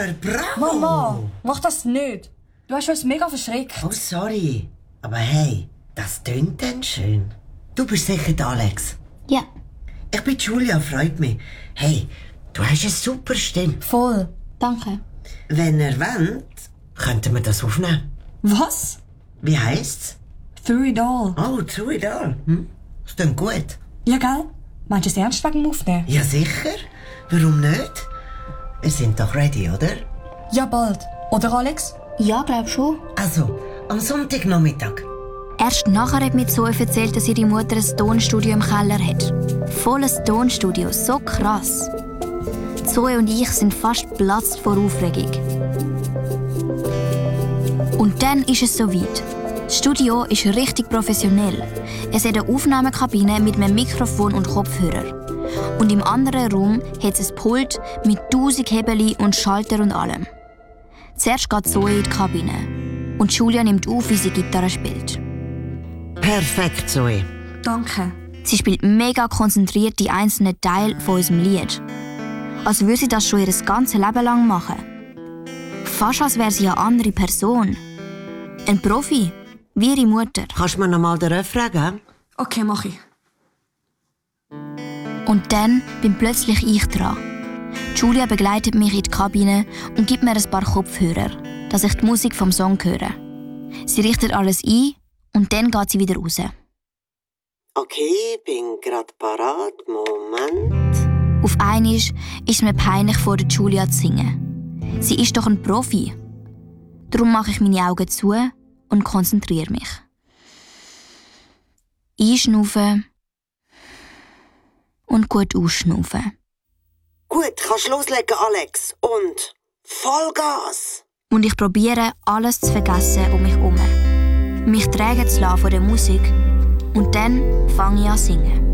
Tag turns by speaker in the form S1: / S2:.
S1: Super, bravo!
S2: Mama, mach das nicht. Du hast uns mega verschreckt.
S1: Oh, sorry. Aber hey, das tönt denn schön. Du bist sicher der Alex.
S3: Ja.
S1: Ich bin Julia, freut mich. Hey, du hast eine super Stimme.
S2: Voll.
S3: Danke.
S1: Wenn ihr wollt, könnten wir das aufnehmen.
S2: Was?
S1: Wie heisst's?
S2: Through it all.
S1: Oh, Through it all. Das klingt gut.
S2: Ja, gell? Meinst du es ernst wegen dem Aufnehmen?
S1: Ja, sicher. Warum nicht? Wir sind doch ready, oder?
S2: Ja, bald. Oder, Alex?
S3: Ja, glaub schon.
S1: Also, am Sonntagnachmittag.
S3: Erst nachher hat mir Zoe erzählt, dass ihre Mutter ein Tonstudio im Keller hat. Volles Tonstudio, so krass. Zoe und ich sind fast geplatzt vor Aufregung. Und dann ist es soweit. Das Studio ist richtig professionell. Es hat eine Aufnahmekabine mit einem Mikrofon und Kopfhörer. Und im anderen Raum hat es ein Pult mit 1000 Hebel und Schalter und allem. Zuerst geht Zoe in die Kabine. Und Julia nimmt auf, wie sie Gitarre spielt.
S1: Perfekt, Zoe.
S2: Danke.
S3: Sie spielt mega konzentriert die einzelnen Teile von unserem Lied. Als würde sie das schon ihr ganzes Leben lang machen. Fast als wäre sie eine andere Person. Ein Profi, wie ihre Mutter.
S1: Kannst du mir noch mal den Refrain geben?
S2: Okay, mach ich.
S3: Und dann bin plötzlich ich dran. Julia begleitet mich in die Kabine und gibt mir ein paar Kopfhörer, dass ich die Musik vom Song höre. Sie richtet alles ein und dann geht sie wieder raus.
S1: Okay, bin grad parat. Moment.
S3: Auf einmal ist es mir peinlich, vor der Julia zu singen. Sie ist doch ein Profi. Darum mache ich meine Augen zu und konzentriere mich. Einschnaufen und gut ausschnaufen.
S1: Gut, kannst loslegen, Alex. Und Vollgas!
S3: Und ich probiere, alles zu vergessen um mich herum. Mich tragen zu lassen von der Musik. Und dann fange ich an zu singen.